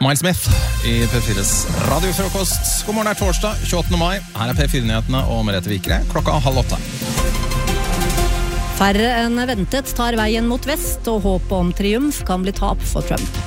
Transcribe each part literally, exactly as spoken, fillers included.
Miles Smith i P fires radiofrokost. God morgen, er torsdag, tjueåttende mai. Her er P fire-nyhetene og Merete Vikre, klokka halv åtte. Færre enn ventet tar veien mot vest, og håpet om triumf kan bli tap for Trump.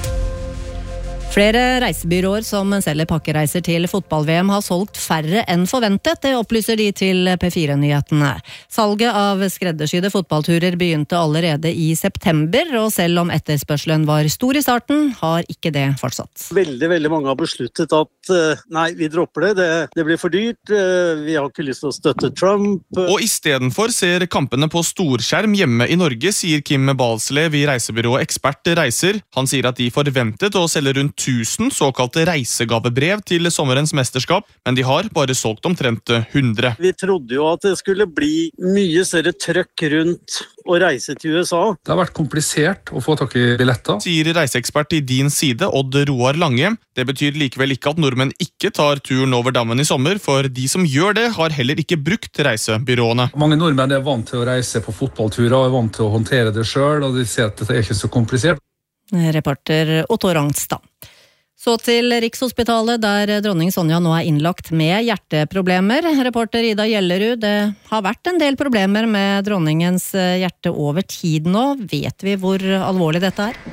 Flere reisebyråer som selger pakkereiser til fotball-V M har solgt færre enn forventet, det opplyser de til P fire-nyhetene. Salget av skreddersydde fotballturer begynte allerede i september, og selv om etterspørselen var stor i starten, har ikke det fortsatt. Veldig, veldig mange har besluttet at nei, vi dropper det, det, det blir for dyrt, vi har ikke lyst til å støtte Trump. Og i stedet for ser kampene på storskjerm hjemme i Norge, sier Kim Balslev i reisebyrået Ekspert Reiser. Han sier at de forventet å selge rundt tusen såkalte reisegavebrev til sommerens mesterskap, men de har bare solgt omtrent hundre. Vi trodde jo at det skulle bli mye større trøkk rundt å reise til U S A. Det har vært komplisert å få tak i billetter, sier reiseekspert i Din Side, Odd Roar Lange. Det betyr likevel ikke at nordmenn ikke tar turen over dammen i sommer, for de som gjør det har heller ikke brukt reisebyråene. Mange nordmenn er vant til å reise på fotballturer og er vant til å håndtere det selv, og de ser at dette er ikke så komplisert. Reporter Otto Rangstad. Så til Rikshospitalet, der dronning Sonja nå er innlagt med hjerteproblemer. Reporter Ida Gjellerud, det har vært en del problemer med dronningens hjerte over tid nå. Vet vi hvor alvorlig dette er?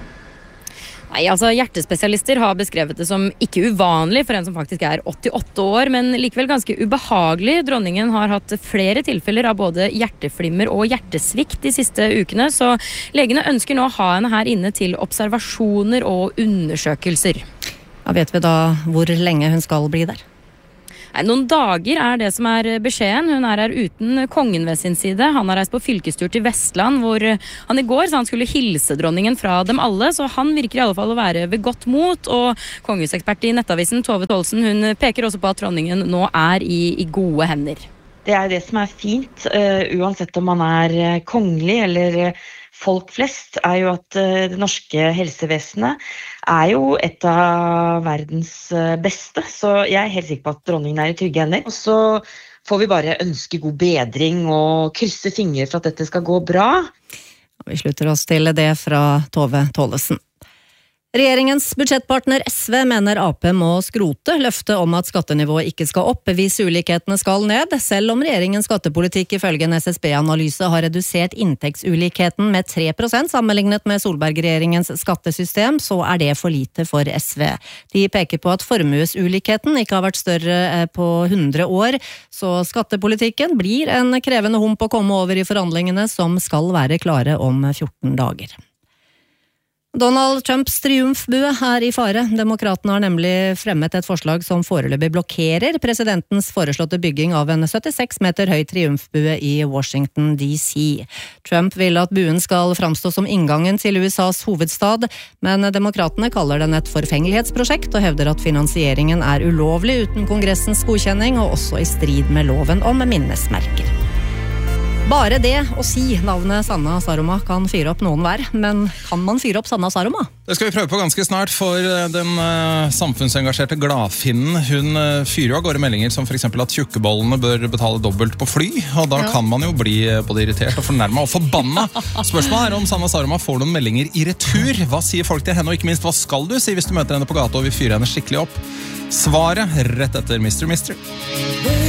Nei, altså Hjertespesialister har beskrevet det som ikke uvanlig for en som faktisk er åttiåtte år, men likevel ganske ubehagelig. Dronningen har hatt flere tilfeller av både hjerteflimmer og hjertesvikt de siste ukene, så legene ønsker nå å ha henne her inne til observasjoner og undersøkelser. Ja, vet vi da hvor lenge hun skal bli der? Nei, noen dager er det som er beskjeden. Hun er her uten kongen ved sin side. Han har reist på fylkestur til Vestland, hvor han i går sa han skulle hilse dronningen fra dem alle, så han virker i alle fall å være ved godt mot. Og kongehusekspert i Nettavisen, Tove Tollesen, hun peker også på at dronningen nå er i, i gode hender. Det er det som er fint, uh, uansett om man er kongelig eller folk flest, er jo at uh, det norske helsevesenet er jo et av verdens beste, så jeg er helt sikker på at dronningen er i trygge hender. Og så får vi bare ønske god bedring og krysse fingre for at dette skal gå bra. Vi slutter oss til det fra Tove Tollesen. Regjeringens budsjettpartner S V mener A P må skrote løftet om at skattenivået ikke skal opp hvis ulikhetene skal ned, selv om regjeringens skattepolitikk ifølge en S S B-analyse har redusert inntektsulikheten med tre prosent sammenlignet med Solberg-regjeringens skattesystem, så er det for lite for S V. De peker på at formuesulikheten ikke har vært større på hundre år, så skattepolitikken blir en krevende hump å komme over i forhandlingene som skal være klare om fjorten dager. Donald Trumps triumfbue er i fare. Demokratene har nemlig fremmet et forslag som foreløpig blokkerer presidentens foreslåtte bygging av en syttiseks meter høy triumfbue i Washington D C. Trump vil at buen skal framstå som inngangen til U S As hovedstad, men demokratene kaller den et forfengelighetsprosjekt og hevder at finansieringen er ulovlig uten kongressens godkjenning og også i strid med loven om minnesmerker. Bare det å si navnet Sanna Saroma kan fyre opp noen hver, men kan man fyre opp Sanna Saroma? Det skal vi prøve på ganske snart, for den uh, samfunnsengasjerte Gladfinnen, hun uh, fyrer jo av gårde meldinger som for eksempel at tjukkebollene bør betale dobbelt på fly, og da ja. kan man jo bli både irritert og fornærmet og forbanna. Spørsmålet er om Sanna Saroma får noen meldinger i retur. Hva sier folk til henne, og ikke minst, hva skal du si hvis du møter henne på gata og vil fyre henne skikkelig opp? Svaret rett etter mister Mystery.